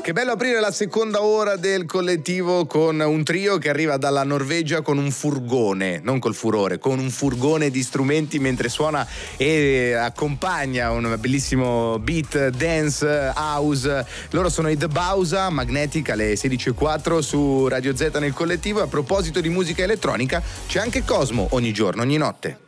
Che bello aprire la seconda ora del collettivo con un trio che arriva dalla Norvegia con un furgone, non col furore, con un furgone di strumenti mentre suona e accompagna un bellissimo beat dance house. Loro sono i The Bausa, Magnetic alle 16:04 su Radio Z nel collettivo. A proposito di musica elettronica, c'è anche Cosmo ogni giorno, ogni notte.